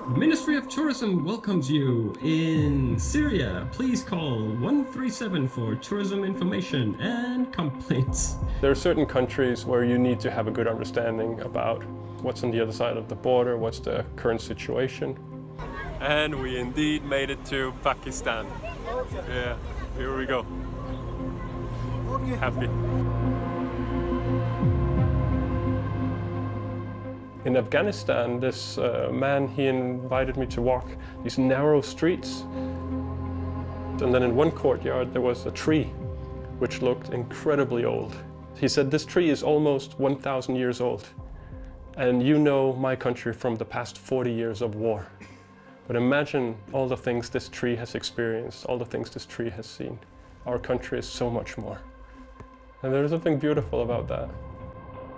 Ministry of Tourism welcomes you in Syria. Please call 137 for tourism information and complaints. There are certain countries where you need to have a good understanding about what's on the other side of the border, what's the current situation. And we indeed made it to Pakistan. Yeah, here we go. Happy. In Afghanistan, this man, he invited me to walk these narrow streets. And then in one courtyard, there was a tree which looked incredibly old. He said, this tree is almost 1,000 years old. And you know my country from the past 40 years of war. But imagine all the things this tree has experienced, all the things this tree has seen. Our country is so much more. And there's something beautiful about that.